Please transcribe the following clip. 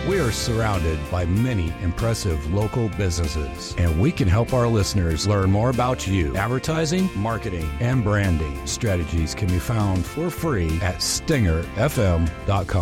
We are surrounded by many impressive local businesses, and we can help our listeners learn more about you. Advertising, marketing, and branding strategies can be found for free at stingerfm.com.